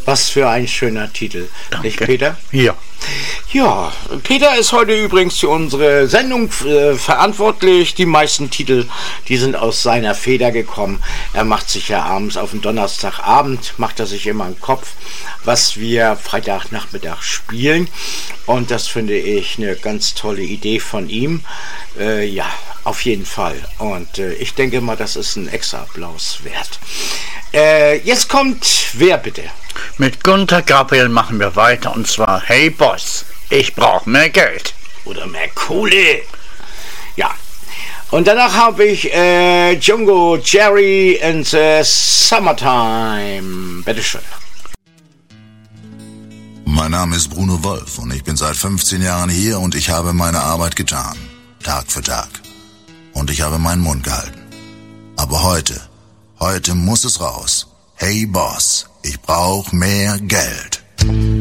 Was für ein schöner Titel. Danke. Nicht, Peter? Ja. Ja, Peter ist heute übrigens für unsere Sendung verantwortlich. Die meisten Titel, die sind aus seiner Feder gekommen. Er macht sich ja abends auf den Donnerstagabend, macht er sich immer einen Kopf, was wir Freitagnachmittag spielen. Und das finde ich eine ganz tolle Idee von ihm. Ja, auf jeden Fall. Und ich denke mal, das ist ein extra Applaus wert. Jetzt kommt wer bitte? Mit Gunter Gabriel machen wir weiter und zwar Hey Boss, ich brauche mehr Geld. Oder mehr Kohle. Ja. Und danach habe ich Django Jerry and the Summertime. Bitteschön. Mein Name ist Bruno Wolf und ich bin seit 15 Jahren hier und ich habe meine Arbeit getan. Tag für Tag. Und ich habe meinen Mund gehalten. Aber heute muss es raus. Hey Boss, ich brauche mehr Geld.